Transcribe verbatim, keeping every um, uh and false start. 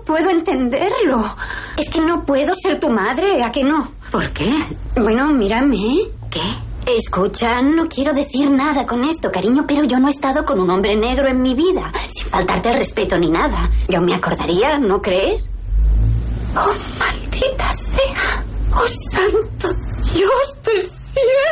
puedo entenderlo. Es que no puedo ser tu madre, ¿a que no? ¿Por qué? Bueno, mírame. ¿Qué? Escucha, no quiero decir nada con esto, cariño, pero yo no he estado con un hombre negro en mi vida, sin faltarte el respeto ni nada. Yo me acordaría, ¿no crees? Oh, maldita sea. Oh, santo Dios del cielo.